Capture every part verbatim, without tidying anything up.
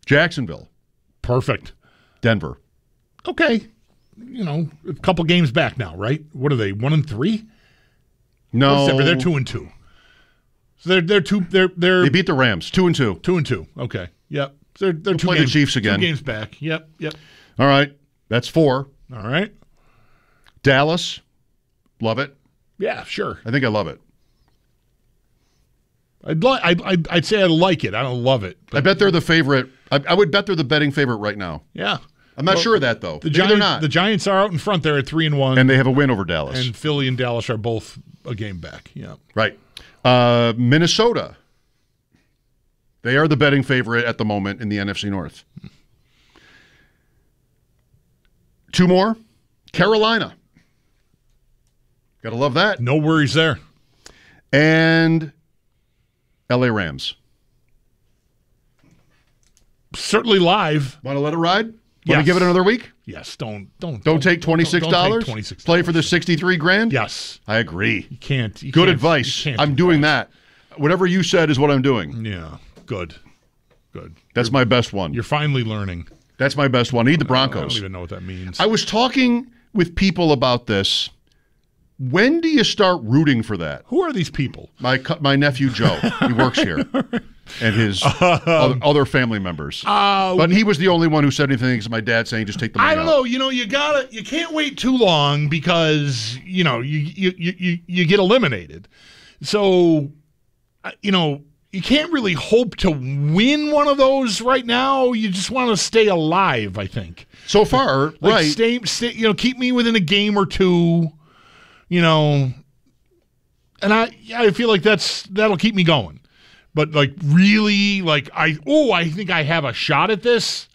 Jacksonville. Perfect. Denver. Okay. You know, a couple games back now, right? What are they, one and three? No. Denver, they're two and two. So they're they're two they're they're They beat the Rams, two and two. Two and two. Okay. Yep. They're they're We'll two play games, the Chiefs again. Two games back. Yep. Yep. All right. That's four. All right. Dallas. Love it. Yeah, sure. I think I love it. I'd like I'd, I'd I'd say I like it. I don't love it. I bet they're the favorite. I, I would bet they're the betting favorite right now. Yeah. I'm not Well, sure of that though. The Maybe Giants, they're not. the Giants are out in front there at three and one, and they have a win over Dallas. and Philly and Dallas are both a game back. Yeah. Right. Uh, Minnesota. They are the betting favorite at the moment in the N F C North. Two more. Carolina. Got to love that. No worries there. And L A Rams. Certainly live. Want to let it ride? Want Yes. to give it another week? Yes. Don't don't Don't take twenty-six dollars? twenty-six Play for the sixty-three grand? Yes. I agree. You can't. You Good can't, advice. you can't I'm do doing that. Whatever you said is what I'm doing. Yeah. Good. Good. That's my best one. You're finally learning. That's my best one. I need the I Broncos. don't even know what that means. I was talking with people about this. When do you start rooting for that? Who are these people? My cu- my nephew Joe, he works here, and his other, other family members. Uh, But he was the only one who said anything because my dad saying just take the money I don't out. know. You know, you gotta. You can't wait too long because you know you you you you, you get eliminated. So, uh, you know, you can't really hope to win one of those right now. You just want to stay alive. I think. So far, Like right? Stay, stay. You know, keep me within a game or two. You know, and I I feel like that's that'll keep me going. But like really, like I oh I think I have a shot at this.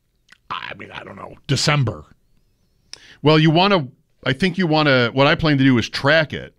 I mean I don't know December. Well, you want to. I think you want to. What I plan to do is track it.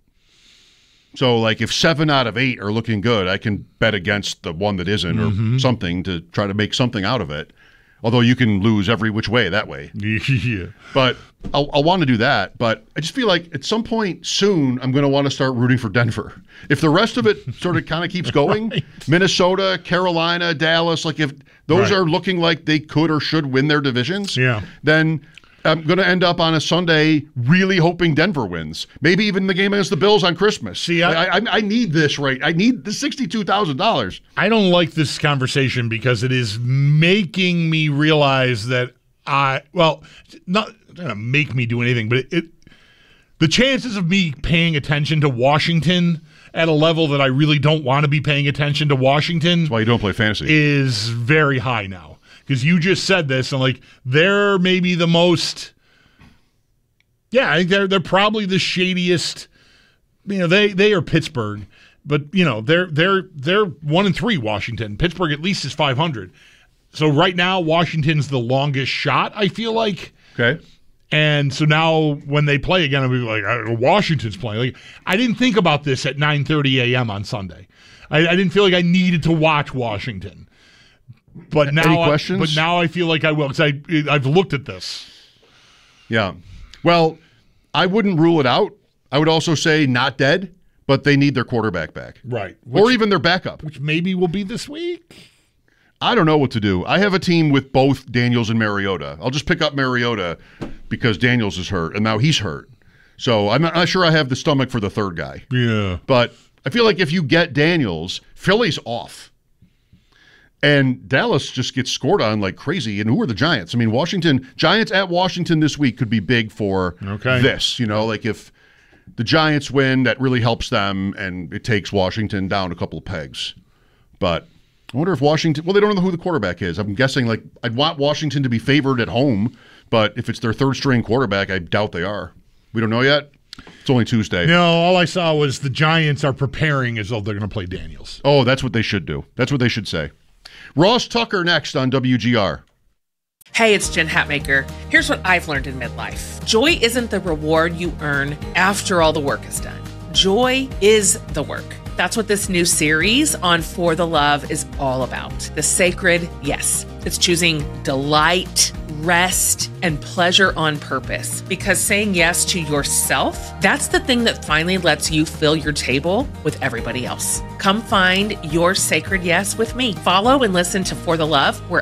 So, like, if seven out of eight are looking good, I can bet against the one that isn't, Mm-hmm. or something to try to make something out of it. Although you can lose every which way that way. Yeah. But I'll, I'll want to do that. But I just feel like at some point soon, I'm going to want to start rooting for Denver. If the rest of it sort of kind of keeps going, Right. Minnesota, Carolina, Dallas, like if those Right. are looking like they could or should win their divisions, Yeah. then I'm going to end up on a Sunday really hoping Denver wins. Maybe even the game against the Bills on Christmas. See, I- I, I, I need this right. I need the sixty-two thousand dollars. I don't like this conversation because it is making me realize that I well not, not gonna make me do anything, but it, it the chances of me paying attention to Washington at a level that I really don't want to be paying attention to Washington That's why you don't play fantasy. is very high now. Because you just said this, and like they're maybe the most, yeah, I think they're they're probably the shadiest. You know, they they are Pittsburgh, but you know they're they're they're one and three. Washington, Pittsburgh at least is five hundred. So right now, Washington's the longest shot. I feel like. Okay. And so now when they play again, I'll be like, "Uh, Washington's playing. Like, I didn't think about this at nine thirty a.m. on Sunday. I, I didn't feel like I needed to watch Washington. But now, Any I, questions? but now I feel like I will because I I've looked at this. Yeah. Well, I wouldn't rule it out. I would also say not dead, but they need their quarterback back. Right. Or even their backup. Which maybe will be this week. I don't know what to do. I have a team with both Daniels and Mariota. I'll just pick up Mariota because Daniels is hurt, and now he's hurt. So I'm not, not sure I have the stomach for the third guy. Yeah. But I feel like if you get Daniels, Philly's off. And Dallas just gets scored on like crazy. And who are the Giants? I mean, Washington, Giants at Washington this week could be big for Okay. this. You know, like if the Giants win, that really helps them, and it takes Washington down a couple of pegs. But I wonder if Washington, well, they don't know who the quarterback is. I'm guessing like I'd want Washington to be favored at home, but if it's their third string quarterback, I doubt they are. We don't know yet. It's only Tuesday. No, all I saw was the Giants are preparing as though they're going to play Daniels. Oh, that's what they should do. That's what they should say. Ross Tucker next on W G R. Hey, it's Jen Hatmaker. Here's what I've learned in midlife. Joy isn't the reward you earn after all the work is done. Joy is the work. That's what this new series on For the Love is all about. The sacred yes. It's choosing delight, rest, and pleasure on purpose. Because saying yes to yourself, that's the thing that finally lets you fill your table with everybody else. Come find your sacred yes with me. Follow and listen to For the Love where